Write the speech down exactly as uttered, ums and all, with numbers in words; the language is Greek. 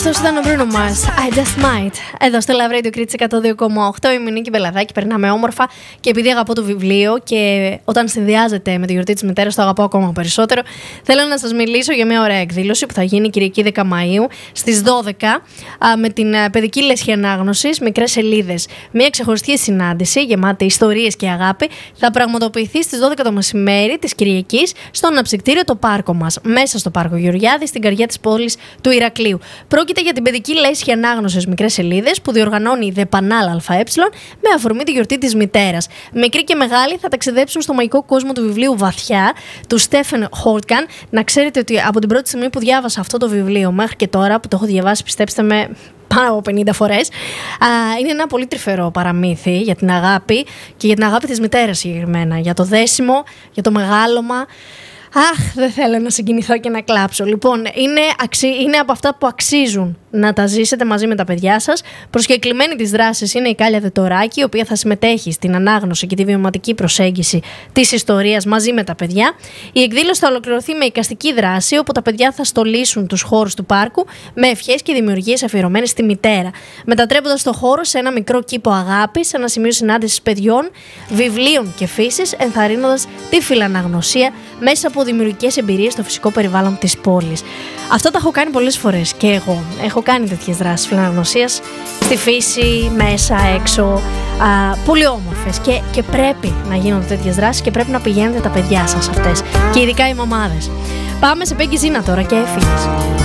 Αυτό ήταν ο Bruno Mars, I Just Might. Εδώ στο Love Radio Crits εκατό δύο κόμμα οκτώ. Είμαι η Νίκη Μπελαδάκη, περνάμε όμορφα. Και επειδή αγαπώ το βιβλίο και όταν συνδυάζεται με τη γιορτή της μητέρας, το αγαπώ ακόμα περισσότερο, θέλω να σας μιλήσω για μια ωραία εκδήλωση που θα γίνει Κυριακή δέκα Μαΐου στις δώδεκα με την παιδική λέσχη ανάγνωσης, μικρές σελίδες. Μια ξεχωριστή συνάντηση γεμάτη ιστορίες και αγάπη θα πραγματοποιηθεί στις δώδεκα το μεσημέρι της Κυριακής στο αναψυκτήριο το πάρκο μας, μέσα στο πάρκο Γεωργιάδη, στην καρδιά της πόλης του Ηρακλείου. Πρόκειται για την παιδική λέσχη ανάγνωσης μικρές σελίδες που διοργανώνει η ΔΕΠΑΝΑΛ ΑΕ με αφορμή τη γιορτή της μητέρας. Μικροί και μεγάλοι θα ταξιδέψουν στο μαγικό κόσμο του βιβλίου Βαθιά του Στέφεν Χόρτκαν. Να ξέρετε ότι από την πρώτη στιγμή που διάβασα αυτό το βιβλίο μέχρι και τώρα, που το έχω διαβάσει, πιστέψτε με, πάνω από πενήντα φορές, είναι ένα πολύ τρυφερό παραμύθι για την αγάπη και για την αγάπη της μητέρας συγκεκριμένα. Για το δέσιμο, για το μεγάλωμα. Αχ, δεν θέλω να συγκινηθώ και να κλάψω. Λοιπόν, είναι, αξι... είναι από αυτά που αξίζουν να τα ζήσετε μαζί με τα παιδιά σας. Προσκεκλημένη της δράσης είναι η Κάλια Δετοράκη, η οποία θα συμμετέχει στην ανάγνωση και τη βιωματική προσέγγιση της ιστορίας μαζί με τα παιδιά. Η εκδήλωση θα ολοκληρωθεί με εικαστική δράση, όπου τα παιδιά θα στολίσουν τους χώρους του πάρκου με ευχές και δημιουργίες αφιερωμένες στη μητέρα, μετατρέποντας το χώρο σε ένα μικρό κήπο αγάπης, ένα σημείο συνάντησης παιδιών, βιβλίων και φύσης, ενθαρρύνοντας τη φιλαναγνωσία μέσα από δημιουργικές εμπειρίες στο φυσικό περιβάλλον της πόλης. Αυτό τα έχω κάνει πολλές φορές και εγώ. Έχω κάνει τέτοιες δράσεις φιλαναγνωσίας στη φύση, μέσα, έξω. Α, πολύ όμορφες και, και πρέπει να γίνονται τέτοιες δράσεις και πρέπει να πηγαίνετε τα παιδιά σας αυτές. Και ειδικά οι μαμάδες. Πάμε σε Πέγγι Ζήνα τώρα και έφυγες.